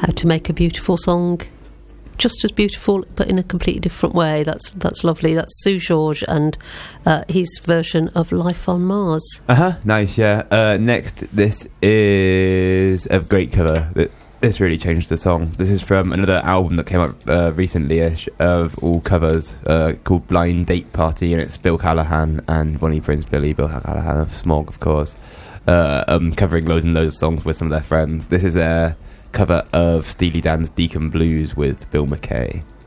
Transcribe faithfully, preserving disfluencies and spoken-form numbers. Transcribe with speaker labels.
Speaker 1: how to make a beautiful song just as beautiful but in a completely different way. That's that's lovely. That's Sue George and uh, his version of Life on Mars.
Speaker 2: Uh-huh, nice, yeah. Uh, next, this is a great cover. This really changed the song. This is from another album that came out uh, recently-ish of all covers uh, called Blind Date Party, and it's Bill Callahan and Bonnie Prince Billy, Bill Callahan of Smog, of course, uh, um, covering loads and loads of songs with some of their friends. This is a cover of Steely Dan's Deacon Blues with Bill McKay.